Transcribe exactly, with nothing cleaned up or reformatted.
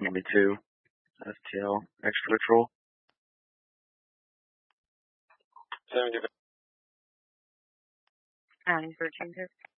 Miami two, S T L, extra patrol. nine thirteen here.